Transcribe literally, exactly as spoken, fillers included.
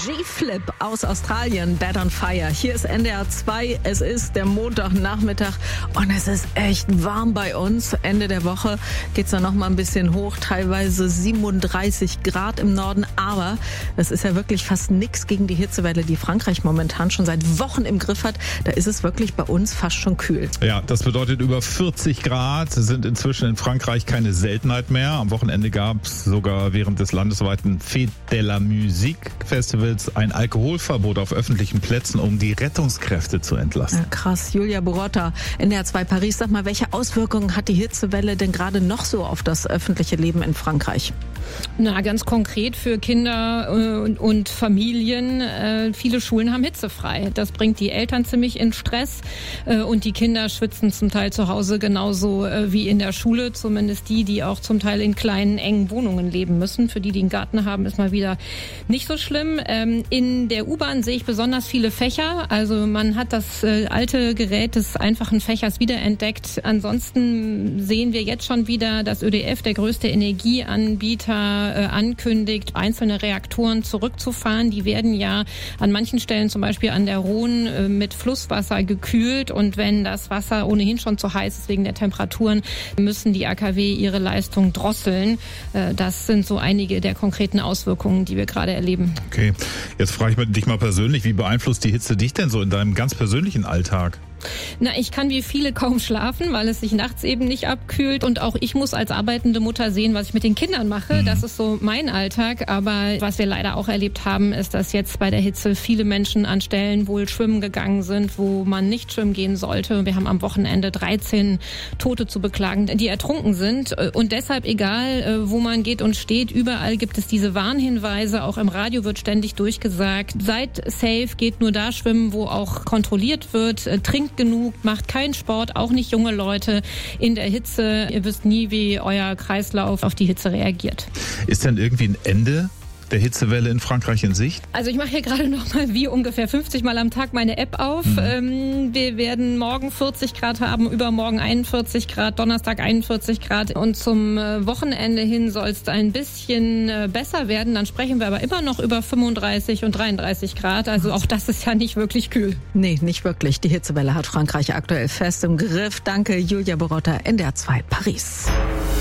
G-Flip aus Australien, Dead on Fire. Hier ist N D R zwei, es ist der Montagnachmittag und es ist echt warm bei uns. Ende der Woche geht's dann noch mal ein bisschen hoch, teilweise siebenunddreißig Grad im Norden. Aber das ist ja wirklich fast nichts gegen die Hitzewelle, die Frankreich momentan schon seit Wochen im Griff hat. Da ist es wirklich bei uns fast schon kühl. Ja, das bedeutet über vierzig Grad sind inzwischen in Frankreich keine Seltenheit mehr. Am Wochenende gab es sogar während des landesweiten Fête de la Musique Festivals ein Alkoholverbot auf öffentlichen Plätzen, um die Rettungskräfte zu entlasten. Ja, krass. Julia Borotta, N D R zwei Paris. Sag mal, welche Auswirkungen hat die Hitzewelle denn gerade noch so auf das öffentliche Leben in Frankreich? Na, ganz konkret für Kinder äh, und Familien. Äh, viele Schulen haben hitzefrei. Das bringt die Eltern ziemlich in Stress äh, und die Kinder schwitzen zum Teil zu Hause genauso äh, wie in der Schule. Zumindest die, die auch zum Teil in kleinen, engen Wohnungen leben müssen. Für die, die einen Garten haben, ist mal wieder nicht so schlimm. Ähm, in der U-Bahn sehe ich besonders viele Fächer. Also man hat das äh, alte Gerät des einfachen Fächers wiederentdeckt. Ansonsten sehen wir jetzt schon wieder, dass Ö D F, der größte Energieanbieter, äh, ankündigt, einzelne Reaktoren zurückzufahren. Die werden ja an manchen Stellen, zum Beispiel an der Rhone, äh, mit Flusswasser gekühlt. Und wenn das Wasser ohnehin schon zu heiß ist wegen der Temperaturen, müssen die A K W ihre Leistung drosseln. Äh, das sind so einige der konkreten Auswirkungen, die wir gerade erleben. Okay, jetzt frage ich dich mal persönlich, wie beeinflusst die Hitze dich denn so in deinem ganz persönlichen Alltag? Na, ich kann wie viele kaum schlafen, weil es sich nachts eben nicht abkühlt. Und auch ich muss als arbeitende Mutter sehen, was ich mit den Kindern mache. Mhm. Das ist so mein Alltag. Aber was wir leider auch erlebt haben, ist, dass jetzt bei der Hitze viele Menschen an Stellen wohl schwimmen gegangen sind, wo man nicht schwimmen gehen sollte. Wir haben am Wochenende dreizehn Tote zu beklagen, die ertrunken sind. Und deshalb, egal wo man geht und steht, überall gibt es diese Warnhinweise. Auch im Radio wird ständig durchgesagt, seid safe, geht nur da schwimmen, wo auch kontrolliert wird, trinkt genug, macht keinen Sport, auch nicht junge Leute in der Hitze. Ihr wisst nie, wie euer Kreislauf auf die Hitze reagiert. Ist denn irgendwie ein Ende der Hitzewelle in Frankreich in Sicht? Also ich mache hier gerade noch mal wie ungefähr fünfzig Mal am Tag meine App auf. Mhm. Ähm, wir werden morgen vierzig Grad haben, übermorgen einundvierzig Grad, Donnerstag einundvierzig Grad und zum äh, Wochenende hin soll es ein bisschen äh, besser werden. Dann sprechen wir aber immer noch über fünfunddreißig und dreiunddreißig Grad. Also auch das ist ja nicht wirklich kühl. Nee, nicht wirklich. Die Hitzewelle hat Frankreich aktuell fest im Griff. Danke, Julia Borotta, N D R zwei Paris.